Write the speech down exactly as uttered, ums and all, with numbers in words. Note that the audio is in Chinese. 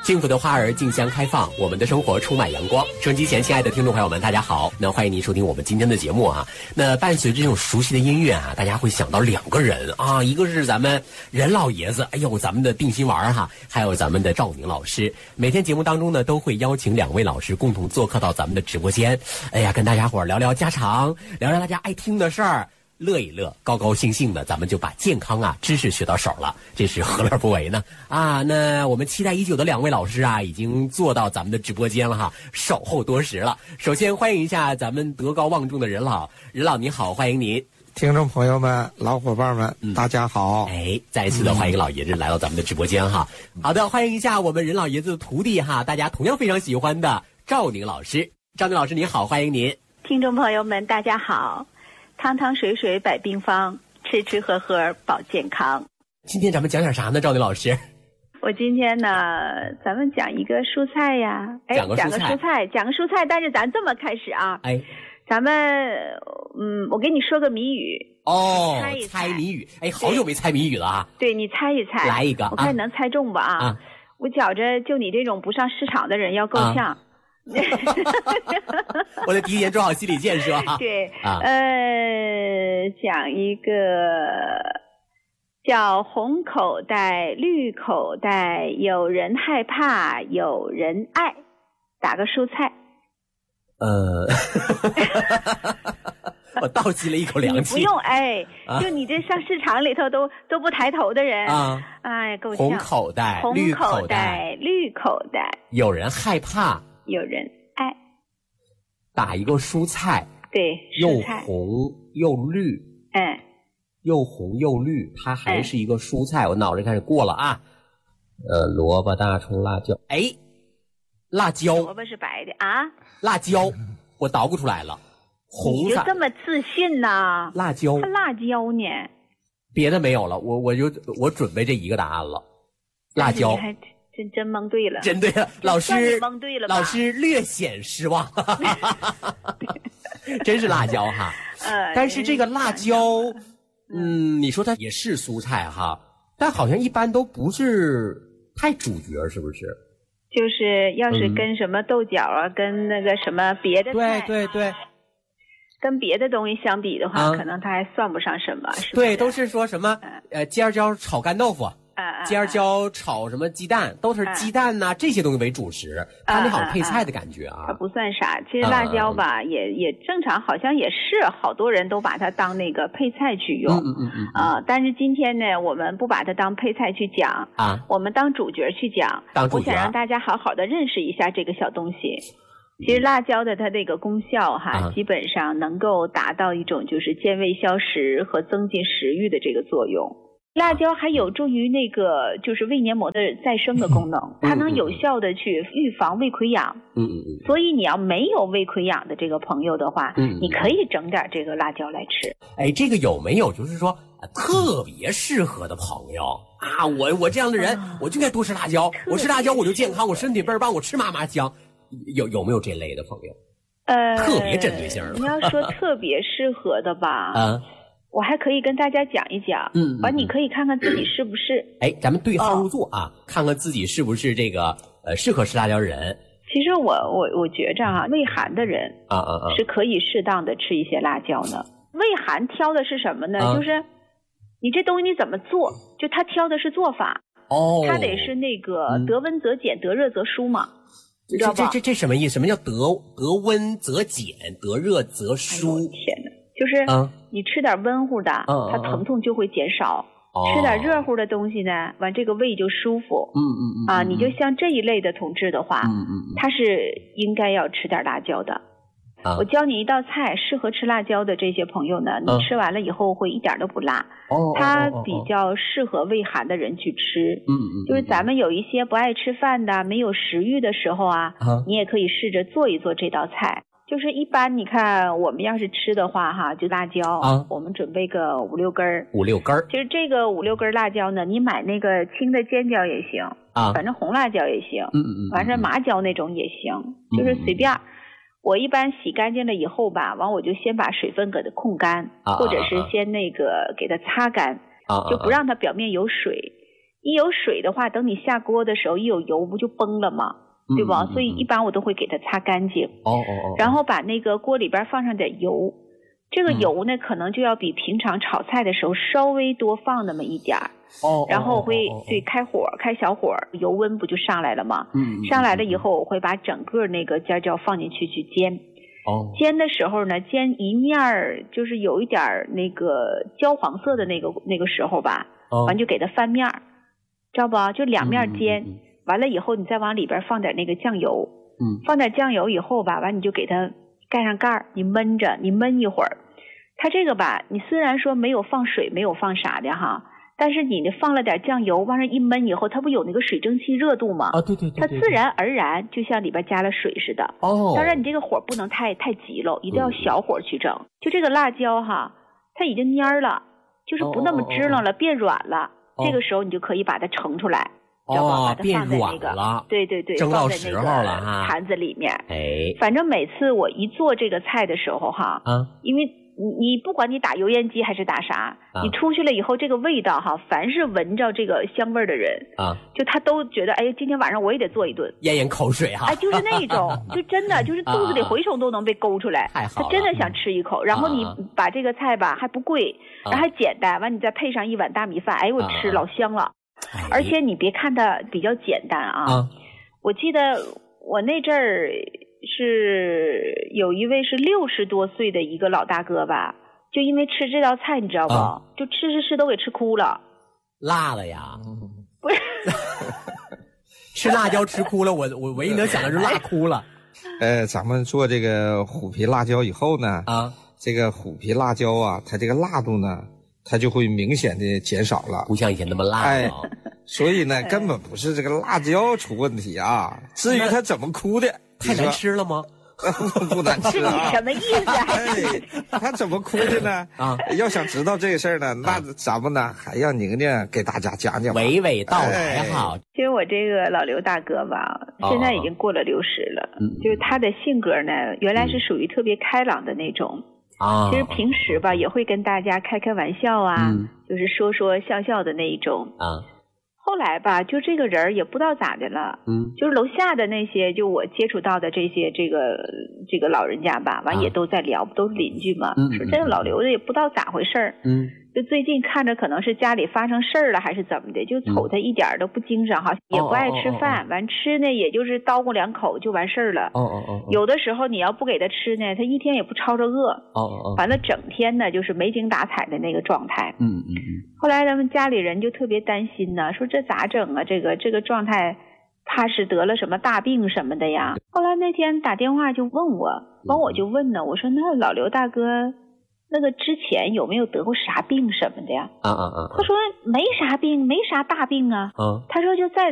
幸福的花儿竞相开放，我们的生活充满阳光。收音机前亲爱的听众朋友们，大家好，那欢迎您收听我们今天的节目啊。那伴随着这种熟悉的音乐啊，大家会想到两个人啊，一个是咱们任老爷子，哎呦，咱们的定心丸哈，还有咱们的赵宁老师。每天节目当中呢，都会邀请两位老师共同做客到咱们的直播间，哎呀，跟大家伙聊聊家常，聊聊大家爱听的事儿。乐一乐，高高兴兴的，咱们就把健康啊知识学到手了，这是何乐不为呢？啊，那我们期待已久的两位老师啊，已经坐到咱们的直播间了哈，守候多时了。首先欢迎一下咱们德高望重的任老，任老你好，欢迎您。 听众朋友们、老伙伴们，嗯、大家好！ 哎，再一次的欢迎老爷子来到咱们的直播间哈。嗯、好的，欢迎一下我们任老爷子的徒弟哈，大家同样非常喜欢的赵宁老师。赵宁老师你好，欢迎您。 听众朋友们，大家好。汤汤水水百病方，吃吃喝喝保健康。 今天咱们讲点啥呢，赵宁老师？ 我今天呢，咱们讲一个蔬菜呀，哎， 讲个蔬菜， 讲个蔬菜，讲个蔬菜，但是咱这么开始啊， 哎， 咱们，嗯，我给你说个谜语哦， 猜一猜猜谜语，哎，好久没猜谜语了啊， 对，你猜一猜， 来一个， 我看能猜中吧啊？ 啊我觉着就你这种不上市场的人要够呛。啊我得提前做好心理建设哈。 对， 啊， 呃，讲一个叫红口袋、绿口袋，有人害怕，有人爱，打个蔬菜。 呃，我倒吸了一口凉气。 你不用哎， 啊、 就你这上市场里头都都不抬头的人啊， 哎，够呛。 红口袋、 红绿口口袋、 绿口袋， 有人害怕。 有人爱， 打一个蔬菜， 对， 又蔬菜红又绿， 哎， 又红又绿，它还是一个蔬菜。哎、我脑子开始过了啊，呃，萝卜、大葱、辣椒，哎，辣椒， 萝卜是白的啊， 辣椒，我捣鼓出来了，红色， 你就这么自信呐？ 辣椒， 还辣椒呢？ 别的没有了，我我就我准备这一个答案了，辣椒。 真真蒙对了， 真对了，老师蒙对了吧， 老师略显失望，真是辣椒哈。 呃， 但是这个辣椒，嗯，你说它也是蔬菜哈，但好像一般都不是太主角，是不是？ 就是要是跟什么豆角啊，嗯、跟那个什么别的菜， 对对对， 跟别的东西相比的话， 啊、 可能它还算不上什么。是不是对，都是说什么呃尖椒炒干豆腐。尖椒炒什么鸡蛋，都是鸡蛋呐、啊、这些东西为主食，它那好像配菜的感觉啊。 它不算啥，其实辣椒吧、嗯、也也正常，好像也是好多人都把它当那个配菜去用。 嗯嗯嗯啊、呃，但是今天呢，我们不把它当配菜去讲啊， 我们当主角去讲。 当主角， 我想让大家好好的认识一下这个小东西。其实辣椒的它这个功效哈、啊，基本上能够达到一种就是健胃消食和增进食欲的这个作用。辣椒还有助于那个就是胃黏膜的再生的功能，它能有效的去预防胃溃疡。 嗯嗯嗯。 所以你要没有胃溃疡的这个朋友的话， 嗯， 你可以整点这个辣椒来吃。 哎，这个有没有就是说特别适合的朋友啊？我我这样的人，啊、我就该多吃辣椒，我吃辣椒我就健康，我身体倍儿棒，我吃嘛嘛香。有有没有这类的朋友？ 呃， 特别针对性的。 你要说特别适合的吧？ 啊。 我还可以跟大家讲一讲， 嗯， 完你可以看看自己是不是， 哎，咱们对号入座啊，哦、看看自己是不是这个呃适合吃辣椒人。 其实我我我觉着哈、啊，胃寒的人啊啊啊是可以适当的吃一些辣椒的。胃寒挑的是什么呢？ 啊、 就是你这东西你怎么做，就他挑的是做法。 哦， 他得是那个得温则减，嗯、得热则舒嘛。 这这这这这什么意思？什么叫得得温则减，得热则舒？ 哎、天哪！就是你吃点温乎的， 嗯、 它疼痛就会减少； 嗯、 吃点热乎的东西呢，完这个胃就舒服。 嗯嗯嗯啊，你就像这一类的同志的话， 嗯嗯他是应该要吃点辣椒的。 啊、 我教你一道菜，适合吃辣椒的这些朋友呢， 嗯、 你吃完了以后会一点都不辣。 哦， 它比较适合胃寒的人去吃。 嗯嗯， 就是咱们有一些不爱吃饭的、没有食欲的时候啊， 啊你也可以试着做一做这道菜。就是一般你看我们要是吃的话哈，就辣椒啊， 我们准备个五六根儿。 五六根儿。 其实这个五六根辣椒呢，你买那个青的尖椒也行啊， 反正红辣椒也行。 嗯嗯嗯。 反正麻椒那种也行，就是随便。嗯、我一般洗干净了以后吧，完我就先把水分给它控干， 啊、 或者是先那个给它擦干， 啊、 就不让它表面有水。 一有水的话，等你下锅的时候，一有油不就崩了吗？对吧？ 嗯嗯嗯、 所以一般我都会给它擦干净。 哦哦哦。 然后把那个锅里边放上点油，这个油呢、嗯、可能就要比平常炒菜的时候稍微多放那么一点儿。 哦。 然后我会、 哦哦哦、 对开火开小火，油温不就上来了吗？ 嗯。 上来了以后，我会把整个那个尖椒放进去去煎。 哦。 煎的时候呢，煎一面就是有一点那个焦黄色的那个那个时候吧， 哦、 完就给它翻面，知道不？就两面煎。 嗯嗯嗯完了以后，你再往里边放点那个酱油， 嗯， 放点酱油以后吧，完你就给它盖上盖儿，你焖着，你焖一会儿。它这个吧，你虽然说没有放水，没有放啥的哈，但是你放了点酱油，往上一焖以后，它不有那个水蒸气热度吗？ 啊，对对 对, 对, 对， 它自然而然就像里边加了水似的。 哦， 当然你这个火不能太太急了，一定要小火去整。嗯、就这个辣椒哈，它已经蔫了，就是不那么支棱了，哦哦哦变软了。哦、这个时候你就可以把它盛出来。 哦， 变软了， 对对对， 蒸到时候了哈，坛子里面。 哎， 反正每次我一做这个菜的时候哈， 啊， 因为你你不管你打油烟机还是打啥， 啊、 你出去了以后，这个味道哈，凡是闻着这个香味的人啊， 就他都觉得，哎，今天晚上我也得做一顿， 咽咽口水哈， 哎，就是那种，就真的就是肚子里蛔虫都能被勾出来， 太好了， 他真的想吃一口。然后你把这个菜吧还不贵， 啊、 然后还简单，完你再配上一碗大米饭，哎，我吃老香了。而且你别看它比较简单啊， 啊我记得我那阵儿是有一位是六十多岁的一个老大哥吧，就因为吃这道菜，你知道不？ 啊、 就吃吃吃都给吃哭了。 辣的呀？ 不是， 吃辣椒吃哭了，我我唯一能想到就是辣哭了。 呃，咱们做这个虎皮辣椒以后呢， 啊， 这个虎皮辣椒啊，它这个辣度呢，它就会明显的减少了， 不像以前那么辣了。 哎，所以呢，根本不是这个辣椒出问题啊，至于它怎么哭的， 太难吃了吗？ 不难吃啊！ 是你什么意思？ 哎，他怎么哭的呢？ 啊， 要想知道这个事儿呢，那咱们呢还让宁宁给大家讲讲， 娓娓道来哈。 哎、其实我这个老刘大哥吧，现在已经过了六十了， 嗯、 就是他的性格呢，原来是属于特别开朗的那种。 啊， 其实平时吧也会跟大家开开玩笑啊， 嗯、 就是说说笑笑的那一种啊。 后来吧，就这个人也不知道咋的了， 嗯， 就是楼下的那些，就我接触到的这些这个这个老人家吧，完也都在聊，啊、都是邻居嘛， 嗯、 说这个老刘的也不知道咋回事儿， 嗯， 就最近看着可能是家里发生事儿了，还是怎么的，就瞅他一点都不精神哈，嗯、也不爱吃饭，哦哦哦哦完吃呢也就是叨咕两口就完事儿了， 哦哦哦， 有的时候你要不给他吃呢，他一天也不吵着饿， 哦哦哦， 完了整天呢就是没精打采的那个状态， 嗯嗯嗯。 后来咱们家里人就特别担心呢，说这咋整啊？这个这个状态，怕是得了什么大病什么的呀。后来那天打电话就问我，完我就问呢，我说那老刘大哥，那个之前有没有得过啥病什么的呀？ 啊啊啊！ 他说没啥病，没啥大病啊。 啊， 他说就在